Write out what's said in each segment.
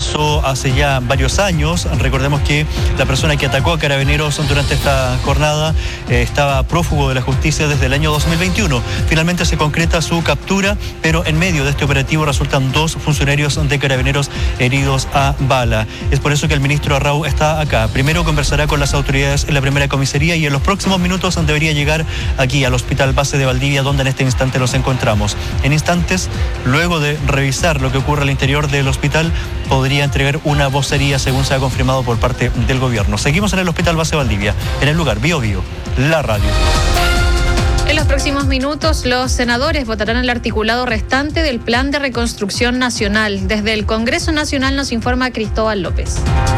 comenzó hace ya varios años. Recordemos que la persona que atacó a carabineros durante esta jornada estaba prófugo de la justicia desde el año 2021. Finalmente se concreta su captura, pero en medio de este operativo resultan 2 funcionarios de carabineros heridos a bala. Es por eso que el ministro Arrau está acá. Primero conversará con las autoridades en la primera comisaría y en los próximos minutos debería llegar aquí al Hospital Base de Valdivia, donde en este instante nos encontramos. En instantes, luego de revisar lo que ocurre al interior del hospital, podría entregar una vocería, según se ha confirmado por parte del gobierno. Seguimos en el Hospital Base Valdivia, en el lugar Bío Bío, la radio. En los próximos minutos, los senadores votarán el articulado restante del Plan de Reconstrucción Nacional. Desde el Congreso Nacional nos informa Cristóbal López.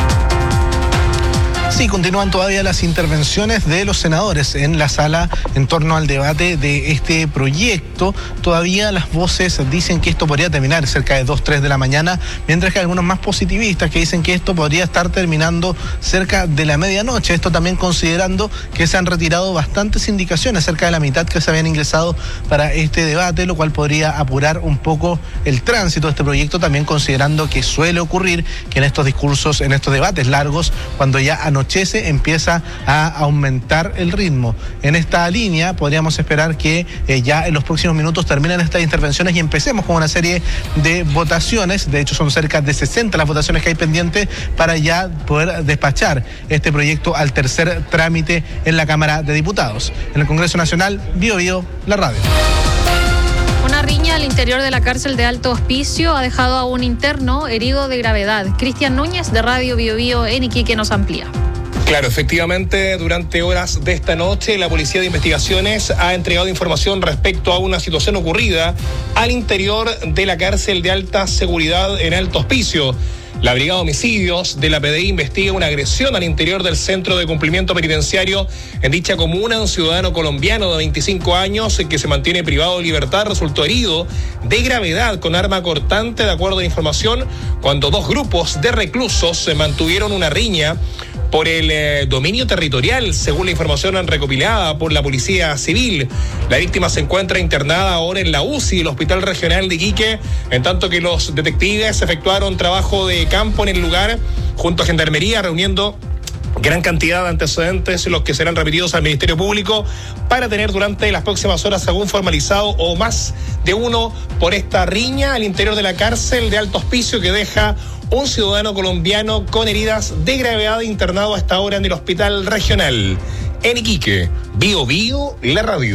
Sí, continúan todavía las intervenciones de los senadores en la sala en torno al debate de este proyecto. Todavía las voces dicen que esto podría terminar cerca de 2, 3 de la mañana, mientras que hay algunos más positivistas que dicen que esto podría estar terminando cerca de la medianoche. Esto también considerando que se han retirado bastantes indicaciones, cerca de la mitad que se habían ingresado para este debate, lo cual podría apurar un poco el tránsito de este proyecto, también considerando que suele ocurrir que en estos discursos, en estos debates largos, cuando ya anochece, empieza a aumentar el ritmo. En esta línea podríamos esperar que ya en los próximos minutos terminen estas intervenciones y empecemos con una serie de votaciones. De hecho, son cerca de 60 las votaciones que hay pendientes para ya poder despachar este proyecto al tercer trámite en la Cámara de Diputados. En el Congreso Nacional, Bío Bío, la radio. Una riña al interior de la cárcel de Alto Hospicio ha dejado a un interno herido de gravedad. Cristian Núñez, de Radio Bío Bío en Iquique, nos amplía. Claro, efectivamente, durante horas de esta noche, la Policía de Investigaciones ha entregado información respecto a una situación ocurrida al interior de la cárcel de alta seguridad en Alto Hospicio. La Brigada de Homicidios de la PDI investiga una agresión al interior del centro de cumplimiento penitenciario en dicha comuna. Un ciudadano colombiano de 25 años que se mantiene privado de libertad resultó herido de gravedad con arma cortante, de acuerdo a la información, cuando 2 grupos de reclusos se mantuvieron una riña por el dominio territorial, según la información recopilada por la Policía Civil. La víctima se encuentra internada ahora en la UCI del Hospital Regional de Iquique, en tanto que los detectives efectuaron trabajo de campo en el lugar junto a Gendarmería, reuniendo gran cantidad de antecedentes, los que serán remitidos al Ministerio Público para tener durante las próximas horas algún formalizado o más de uno por esta riña al interior de la cárcel de Alto Hospicio, que deja un ciudadano colombiano con heridas de gravedad internado hasta ahora en el Hospital Regional. En Iquique, Bío Bío, la radio.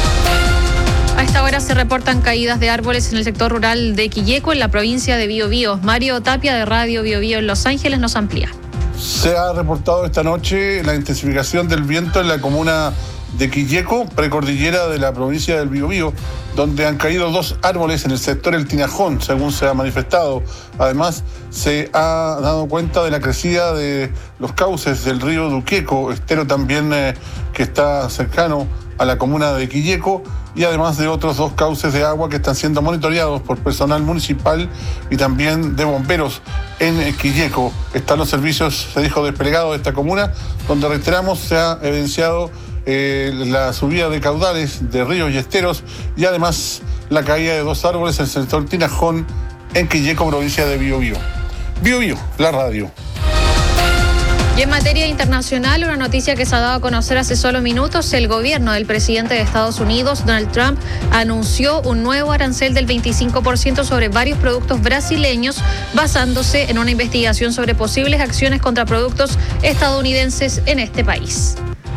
A esta hora se reportan caídas de árboles en el sector rural de Quilleco, en la provincia de Bío Bío. Mario Tapia, de Radio Bío Bío en Los Ángeles, nos amplía. Se ha reportado esta noche la intensificación del viento en la comuna de Quilleco, precordillera de la provincia del Biobío, donde han caído 2 árboles en el sector El Tinajón, según se ha manifestado. Además, se ha dado cuenta de la crecida de los cauces del río Duqueco, estero también que está cercano a la comuna de Quilleco, y además de otros 2 cauces de agua que están siendo monitoreados por personal municipal y también de bomberos en Quilleco. Están los servicios, se dijo, desplegados de esta comuna, donde, reiteramos, se ha evidenciado la subida de caudales de ríos y esteros, y además la caída de 2 árboles en el sector Tinajón, en Quilleco, provincia de Biobío. Biobío, la radio. Y en materia internacional, una noticia que se ha dado a conocer hace solo minutos: el gobierno del presidente de Estados Unidos, Donald Trump, anunció un nuevo arancel del 25% sobre varios productos brasileños, basándose en una investigación sobre posibles acciones contra productos estadounidenses en este país.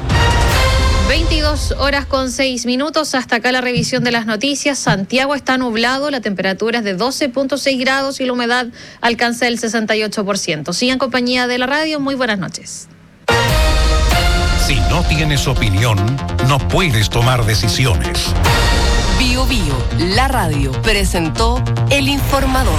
22:06. Hasta acá la revisión de las noticias. Santiago está nublado, la temperatura es de 12.6 grados y la humedad alcanza el 68%. Sigan en compañía de la radio. Muy buenas noches. Si no tienes opinión, no puedes tomar decisiones. Bío Bío, la radio, presentó El Informador.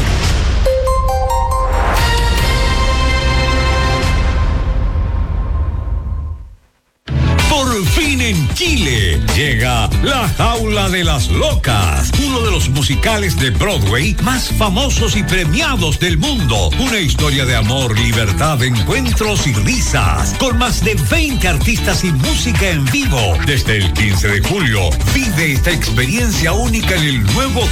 Por fin en Chile llega La Jaula de las Locas, uno de los musicales de Broadway más famosos y premiados del mundo. Una historia de amor, libertad, encuentros y risas, con más de 20 artistas y música en vivo. Desde el 15 de julio, vive esta experiencia única en el nuevo